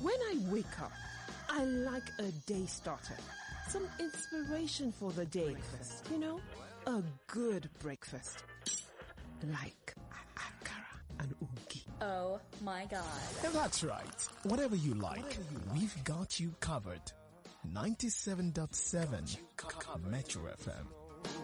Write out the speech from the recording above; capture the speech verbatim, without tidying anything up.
When I wake up, I like a day starter. Some inspiration for the day. Breakfast, you know? A good breakfast. Like akara and ugi. Oh my God. That's right. Whatever you like, Whatever you like. We've got you covered. ninety-seven point seven Metro F M.